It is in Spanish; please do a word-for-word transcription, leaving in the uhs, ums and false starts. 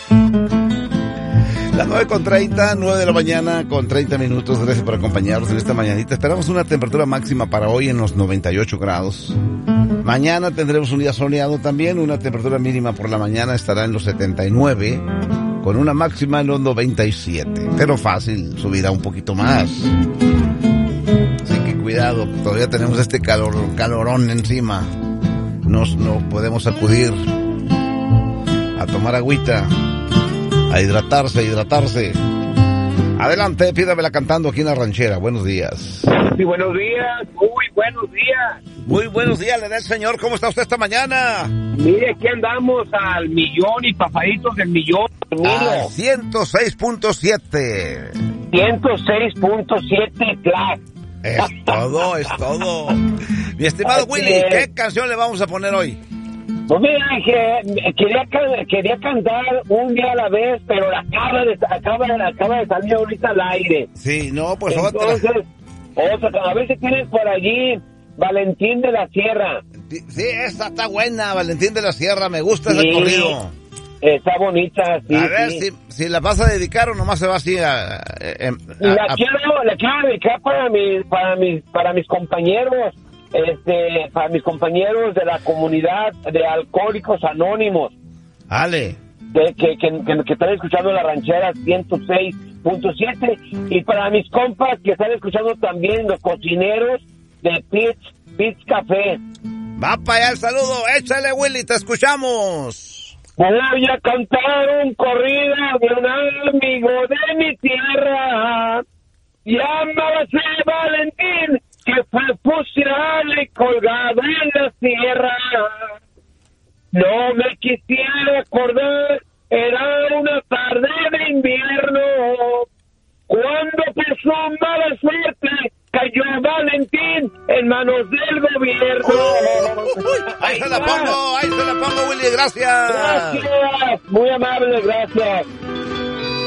Las nueve con treinta, nueve de la mañana con treinta minutos. Gracias por acompañarnos en esta mañanita. Esperamos una temperatura máxima para hoy en los noventa y ocho grados. Mañana tendremos un día soleado también. Una temperatura mínima por la mañana estará en los setenta y nueve, con una máxima en los noventa y siete. Pero fácil, subirá un poquito más. Así que cuidado, todavía tenemos este calor, calorón encima. Nos, no podemos acudir a tomar agüita, a hidratarse, a hidratarse. Adelante, pídamela cantando aquí en La Ranchera. Buenos días. Sí, buenos días, muy buenos días. Muy buenos días, le da el señor. ¿Cómo está usted esta mañana? Mire, aquí andamos al millón y papaditos del millón. A ciento seis punto siete. ciento seis punto siete, claro. Es todo, es todo. Mi estimado Así Willy, es. ¿qué canción le vamos a poner hoy? Pues mira, que quería, can- quería cantar Un día a la vez, pero acaba de, acaba, acaba de salir ahorita al aire. Sí, no, pues otra. Entonces, otra, a ver si tienes por allí Valentín de la Sierra. Sí, esta está buena, Valentín de la Sierra. Me gusta ese Sí, corrido. Está bonita, sí. A ver sí. si, si la vas a dedicar o nomás se va así a... a- a- La a- quiero, la quiero dedicar para mis, para mis, para mis compañeros, este, para mis compañeros de la comunidad de Alcohólicos Anónimos, Ale. que, que, que, que, que están escuchando La Ranchera ciento seis punto siete, y para mis compas que están escuchando también los cocineros de Pitts, Pitts Café. Va para allá el saludo. Échale, Willy, te escuchamos. Voy a cantar un corrido de un amigo de mi tierra, llámase Valentín, que fue fusilado y colgado en la sierra. No me quisiera acordar, era una tarde de invierno, cuando por su mala suerte cayó Valentín en manos del gobierno. Ahí se la pongo, ahí se la pongo, Willy, gracias. Gracias, muy amable, gracias.